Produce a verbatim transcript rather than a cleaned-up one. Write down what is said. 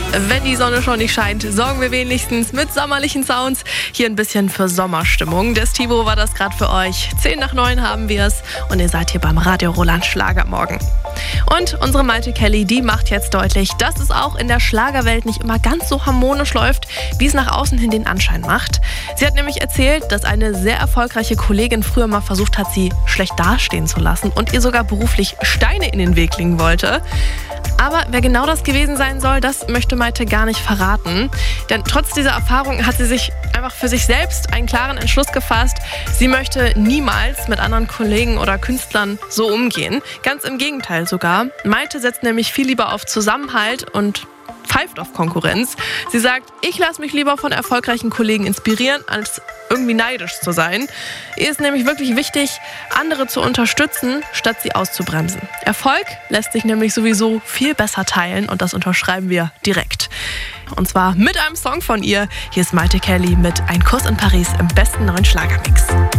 Wenn die Sonne schon nicht scheint, sorgen wir wenigstens mit sommerlichen Sounds hier ein bisschen für Sommerstimmung. Der Stivo war das gerade für euch. Zehn nach neun haben wir es und ihr seid hier beim Radio Roland Schlagermorgen. Und unsere Malte Kelly, die macht jetzt deutlich, dass es auch in der Schlagerwelt nicht immer ganz so harmonisch läuft, wie es nach außen hin den Anschein macht. Sie hat nämlich erzählt, dass eine sehr erfolgreiche Kollegin früher mal versucht hat, sie schlecht dastehen zu lassen und ihr sogar beruflich Steine in den Weg legen wollte. Aber wer genau das gewesen sein soll, das möchte Maite gar nicht verraten. Denn trotz dieser Erfahrung hat sie sich einfach für sich selbst einen klaren Entschluss gefasst. Sie möchte niemals mit anderen Kollegen oder Künstlern so umgehen. Ganz im Gegenteil sogar. Maite setzt nämlich viel lieber auf Zusammenhalt und pfeift auf Konkurrenz. Sie sagt, ich lasse mich lieber von erfolgreichen Kollegen inspirieren, als irgendwie neidisch zu sein. Ihr ist nämlich wirklich wichtig, andere zu unterstützen, statt sie auszubremsen. Erfolg lässt sich nämlich sowieso viel besser teilen und das unterschreiben wir direkt. Und zwar mit einem Song von ihr. Hier ist Maite Kelly mit Ein Kuss in Paris im besten neuen Schlagermix.